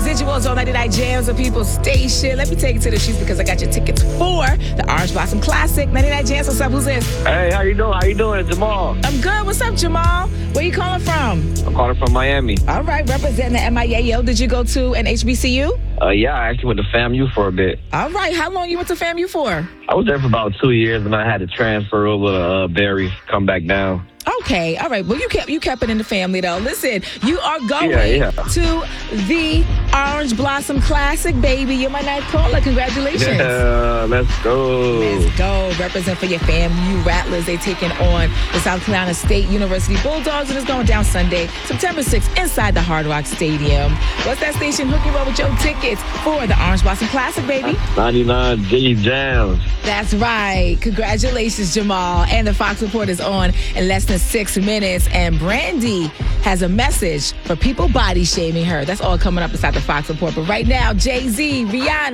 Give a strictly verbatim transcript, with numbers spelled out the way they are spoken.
residuals on ninety-nine Jams of People's Station. Let me take you to the shoes because I got your tickets for the Orange Blossom Classic. ninety-nine Jams, what's up? Who's this? Hey, how you doing? How you doing? Jamal. I'm good. What's up, Jamal? Where you calling from? I'm calling from Miami. All right, representing the M I A L. Did you go to an H B C U? Uh, yeah, I actually went to FAMU for a bit. All right. How long you went to FAMU for? I was there for about two years, and I had to transfer over to uh, Berry, come back down. Okay, all right. Well, you kept you kept it in the family, though. Listen, you are going Yeah, yeah. to the Orange Blossom Classic, baby. You're my ninth caller. Congratulations. Yeah, let's go. Let's go. Represent for your fam. You Rattlers. They taking on the South Carolina State University Bulldogs, and it's going down Sunday, September sixth, inside the Hard Rock Stadium. What's that station? Hook you up with your tickets for the Orange Blossom Classic, baby. ninety-nine J Jams. That's right. Congratulations, Jamal. And the Fox Report is on in less than six minutes. And Brandy has a message for people body shaming her. That's all coming up inside the Fox Report. But right now, Jay-Z, Rihanna.